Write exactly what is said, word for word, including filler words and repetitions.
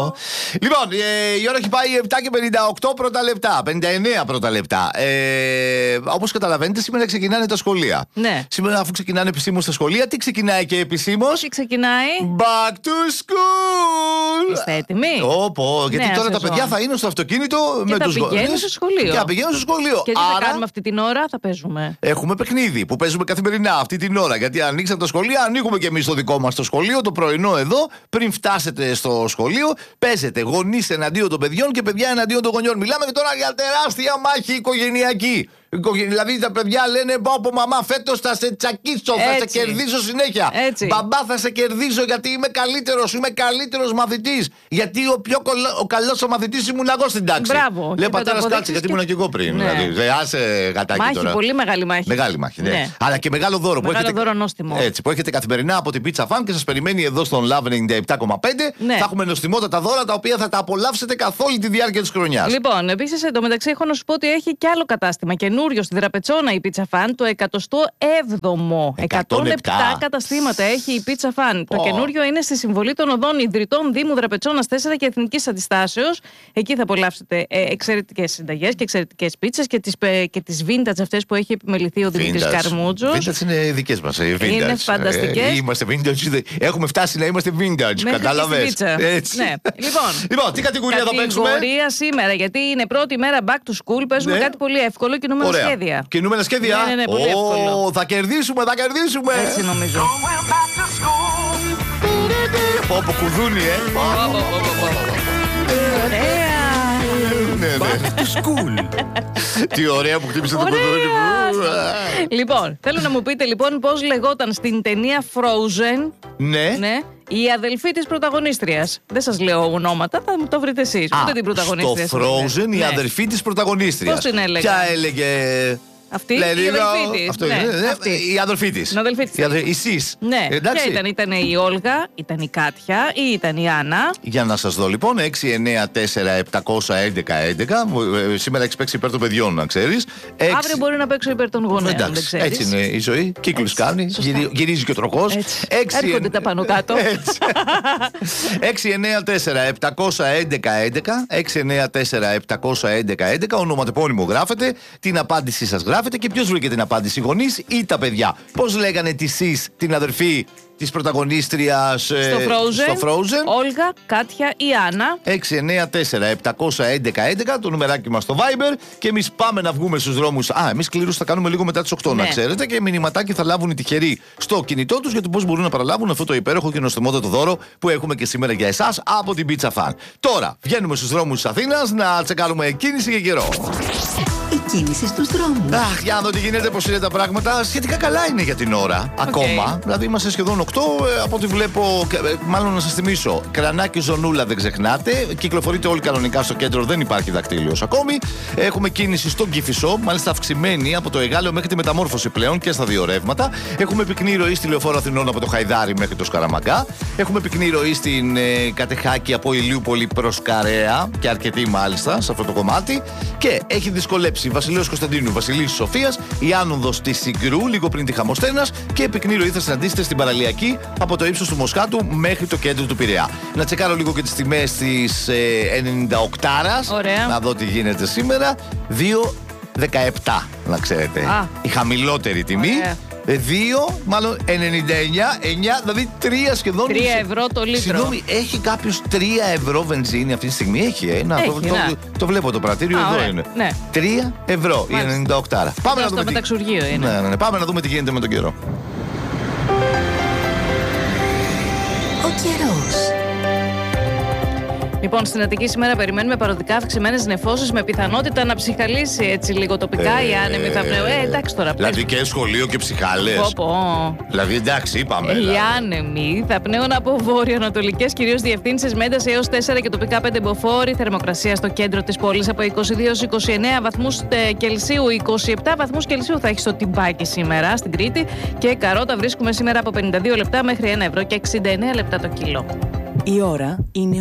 Λοιπόν, ε, η ώρα έχει πάει επτά και πενήντα οκτώ πρώτα λεπτά. πενήντα εννέα πρώτα λεπτά. Ε, όπως καταλαβαίνετε, σήμερα ξεκινάνε τα σχολεία. Ναι. Σήμερα, αφού ξεκινάνε επισήμως τα σχολεία, τι ξεκινάει και επισήμως? Τι ξεκινάει? Back to school! Είστε έτοιμοι? Όπο, γιατί Νέα τώρα σεζόν. τα παιδιά θα είναι στο αυτοκίνητο Και με θα τους πηγαίνουν γονείς στο σχολείο. Και θα πηγαίνουν στο σχολείο. Και τι Άρα, θα κάνουμε αυτή την ώρα? Θα παίζουμε. έχουμε παιχνίδι που παίζουμε καθημερινά αυτή την ώρα. Γιατί ανοίξαν τα σχολεία, ανοίγουμε και εμείς το δικό μας το σχολείο, το πρωινό εδώ. Πριν φτάσετε στο σχολείο, παίζετε γονείς εναντίον των παιδιών και παιδιά εναντίον των γονιών. Μιλάμε και τώρα για τεράστια μάχη οικογενειακή. Δηλαδή τα παιδιά λένε: Πω, μαμά, φέτος θα σε τσακίσω, θα σε κερδίσω συνέχεια. Έτσι. Μπαμπά, θα σε κερδίσω γιατί είμαι καλύτερος, είμαι καλύτερος μαθητής. Γιατί ο πιο κολο... ο καλός ο μαθητής ήμουν εγώ στην τάξη. Μπράβο. Λέει πατέρας, κάτσε, γιατί και... ήμουν και εγώ πριν. Ναι. Δηλαδή, άσε γατάκι μάχη, τώρα. πολύ μεγάλη μάχη. Μεγάλη μάχη, ναι. Ναι. Αλλά και μεγάλο δώρο. Μεγάλο που έχετε... δώρο νόστιμο. Έτσι, που έχετε καθημερινά από την Pizza Fan και σας περιμένει εδώ στον Love ενενήντα επτά κόμμα πέντε. Ναι. Θα έχουμε νοστιμότατα δώρα τα οποία θα τα απολαύσετε καθ' όλη τη διάρκεια της χρονιάς. Λοιπόν, επίσης εντωμεταξύ έχω να σου πω ότι έχει κι άλλο κατάστημα καινούριο στη Δραπετσόνα η Pizza Fan, το εκατοστό έβδομο. εκατόν επτά καταστήματα έχει η Pizza Fan. Oh. Το καινούριο είναι στη συμβολή των οδών Ιδρυτών Δήμου Δραπετσόνας τέσσερα και Εθνικής Αντιστάσεως. Εκεί θα απολαύσετε ε, εξαιρετικές συνταγές και εξαιρετικές πίτσες και τις, ε, και τις vintage αυτές που έχει επιμεληθεί ο Δημήτρης Καρμούτζος. Vintage είναι δικές μας. Ε, vintage. Είναι φανταστικές. Ε, είμαστε vintage. Έχουμε φτάσει να είμαστε vintage. Κατάλαβες. Έτσι. Ναι. Λοιπόν, λοιπόν, τι κατηγορία θα παίξουμε? Κατηγορία σήμερα, γιατί είναι πρώτη μέρα back to school. Παίζουμε ναι. κάτι πολύ εύκολο, κινούμενα Ωραία. σχέδια. Κινούμενα σχέδια. Ναι, ναι, ναι, πολύ εύκολο. Oh, θα κερδίσουμε, θα κερδίσουμε. Έτσι νομίζω. Πω, πω, κουδούνι, ε. Ωραία. Ναι, ναι. Back to school. Τι ωραία που χτύπησε το Ωραία. κουδούνι. Λοιπόν, θέλω να μου πείτε λοιπόν πώς λεγόταν στην ταινία Frozen. Ναι. Ναι. Η αδελφή της πρωταγωνίστριας. Δεν σας λέω ονόματα, θα μου το βρείτε εσείς. Ούτε την πρωταγωνίστρια. Στο Frozen, η ναι. αδελφή της πρωταγωνίστριας. Πώς την έλεγα? Ποια έλεγε? Αυτή, Λέει, η αδελφή ο... της. Αυτό ναι, είναι, ναι, αυτή. η αδελφή της. Η αδελφή της. Η, αδελφή, η ΣΥΣ. Ναι, εντάξει. ποια ήταν, ήταν η Όλγα, ήταν η Κάτια ή ήταν η Άννα? Για να σας δω λοιπόν, έξι εννέα τέσσερα επτά ένα ένα ένα ένα. Σήμερα έχεις παίξει υπέρ των παιδιών, να ξέρεις. έξι... Αύριο μπορεί να παίξω υπέρ των γονέων. Εντάξει, δεν ξέρεις. έτσι είναι η ζωή. Κύκλους κάνει, γυρι, γυρίζει και ο τροχός. έξι... Έρχονται τα πάνω κάτω. έξι εννέα τέσσερα επτά ένα ένα ένα. έξι εννέα τέσσερα επτά ένα ένα ένα. Ονοματεπώνυμο γράφετε, την απάντησή σας γράφετε και ποιος βρήκε την απάντηση, οι γονείς ή τα παιδιά? Πώς λέγανε τη ΣΥΣ, την αδερφή της πρωταγωνίστριας Στο ε, Frozen, στο Frozen. Όλγα, Κάτια ή Άννα. έξι εννέα τέσσερα επτά ένα ένα ένα, το νουμεράκι μας στο Viber. Και εμείς πάμε να βγούμε στους δρόμους. Α, εμείς κλήρους θα κάνουμε λίγο μετά τις οκτώ, ναι. να ξέρετε. Και μηνυματάκι θα λάβουν οι τυχεροί στο κινητό τους για το πώς μπορούν να παραλάβουν αυτό το υπέροχο και νοστιμότατο δώρο που έχουμε και σήμερα για εσάς από την Pizza Fan. Τώρα βγαίνουμε στους δρόμους της Αθήνας να τσεκάρουμε κίνηση και καιρό. Η κίνηση στους δρόμους. Αχ, για να δω τι γίνεται, πώς είναι τα πράγματα. Σχετικά καλά είναι για την ώρα. Okay. Ακόμα. Δηλαδή είμαστε σχεδόν οκτώ. Ε, από ό,τι βλέπω, ε, μάλλον να σας θυμίσω. Κρανάκι Ζωνούλα δεν ξεχνάτε. Κυκλοφορείτε όλοι κανονικά στο κέντρο, δεν υπάρχει δακτύλιος ακόμη. Έχουμε κίνηση στον Κηφισό, μάλιστα αυξημένη από το Εγάλεο μέχρι τη Μεταμόρφωση πλέον και στα δύο ρεύματα. Έχουμε πυκνή ροή στη Λεωφόρο Αθηνών από το Χαϊδάρι μέχρι το Σκαραμαγκά. Έχουμε πυκνή ροή στην ε, Κατεχάκη από Ηλιούπολη προς Καρέα και αρκετή μάλιστα σε αυτό το κομμάτι. Και έχει δυσκολέψει Βασιλέως Κωνσταντίνου, Βασιλής Σοφίας, η άνοδος της Συγκρού, λίγο πριν τη Χαμοστένας και πυκνή ροή θα συναντήσετε στην παραλιακή από το ύψος του Μοσχάτου μέχρι το κέντρο του Πειραιά. Να τσεκάρω λίγο και τις τιμές της ε, ενενήντα οκτώ. Ωραία. Να δω τι γίνεται σήμερα. δύο δεκαεπτά, να ξέρετε. Α. Η χαμηλότερη τιμή. Ωραία. δύο, μάλλον ενενήντα εννιά, εννιά, δηλαδή τρία σχεδόν. τρία ευρώ το λίτρο. Συγγνώμη, έχει κάποιος τρία ευρώ βενζίνη αυτή τη στιγμή? Έχει, ε. Να, Έχει, το, να. το, το βλέπω το πρατήριο, Α, εδώ ωραία. είναι. Ναι. τρία ευρώ η ενενήντα οκτώ. Πάμε Εδώ να στο δούμε. Τι... μεταξουργείο είναι. Ναι, ναι, ναι. Πάμε να δούμε τι γίνεται με τον καιρό. Ο καιρός. Λοιπόν, στην Αττική σήμερα περιμένουμε παροδικά αυξημένες νεφώσεις με πιθανότητα να ψυχαλίσει έτσι λίγο τοπικά Ε, η άνεμη θα πνέω. Ε, εντάξει τώρα. Δηλαδή και σχολείο και ψυχάλες. Πω, πω. Δηλαδή εντάξει, είπαμε. Οι δηλαδή. άνεμοι θα πνέουν από βόρειο-ανατολικές κυρίως διευθύνσεις με ένταση έως τέσσερα και τοπικά πέντε μποφόρ. Θερμοκρασία στο κέντρο της πόλης από είκοσι δύο έως είκοσι εννέα βαθμούς Κελσίου. είκοσι επτά βαθμούς Κελσίου θα έχει στο Τιμπάκι σήμερα στην Κρήτη. Και καρότα βρίσκουμε σήμερα από πενήντα δύο λεπτά μέχρι ένα ευρώ και εξήντα εννέα λεπτά το κιλό. Η ώρα είναι